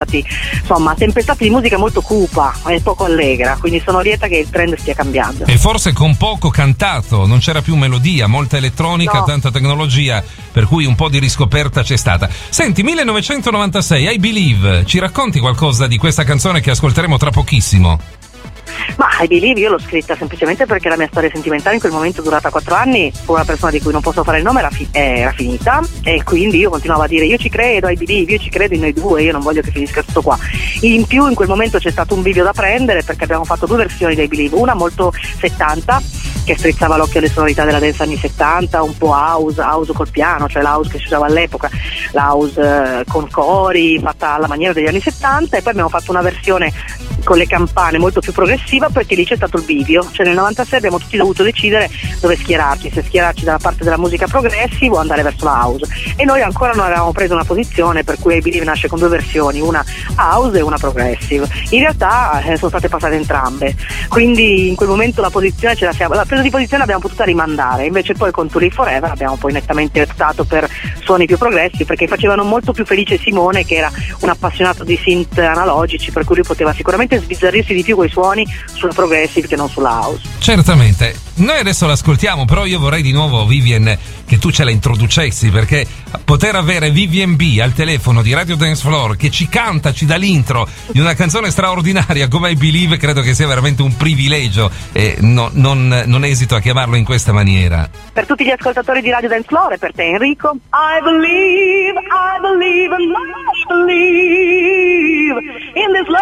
stati insomma tempestati di musica molto cupa e poco allegra, quindi sono lieta che il trend stia cambiando. E forse con poco cantato, non c'era più melodia, molta elettronica, tanta tecnologia, per cui un po' di riscoperta c'è stata. Senti, 1996, I Believe, ci racconti qualcosa di questa canzone che ascolteremo tra pochissimo? Ma I Believe io l'ho scritta semplicemente perché la mia storia sentimentale in quel momento durata 4 anni con una persona di cui non posso fare il nome era finita, e quindi io continuavo a dire io ci credo, I Believe, io ci credo in noi due, io non voglio che finisca tutto qua. In più in quel momento c'è stato un bivio da prendere perché abbiamo fatto 2 versioni di I Believe, una molto 70 che strizzava l'occhio alle sonorità della dance anni 70, un po' house col piano, cioè l'house che si usava all'epoca, l'house con cori fatta alla maniera degli anni 70, e poi abbiamo fatto una versione con le campane molto più progressiva perché lì c'è stato il bivio, cioè nel 96 abbiamo tutti dovuto decidere dove schierarci, se schierarci dalla parte della musica progressiva o andare verso la house, e noi ancora non avevamo preso una posizione, per cui I Believe nasce con 2 versioni, una house e una progressive. In realtà sono state passate entrambe, quindi in quel momento la presa di posizione l'abbiamo potuta rimandare, invece poi con To Live Forever abbiamo poi nettamente optato per suoni più progressi perché facevano molto più felice Simone, che era un appassionato di synth analogici, per cui lui poteva sicuramente sbizzarrirsi di più coi suoni sulla progressive che non sulla house. Certamente, noi adesso l'ascoltiamo, però io vorrei di nuovo, Vivian, che tu ce la introducessi, perché poter avere Vivian B al telefono di Radio Dance Floor che ci canta, ci dà l'intro di una canzone straordinaria come I Believe, credo che sia veramente un privilegio, e non esito a chiamarlo in questa maniera. Per tutti gli ascoltatori di Radio Dance Floor e per te Enrico, I believe and I believe in this love.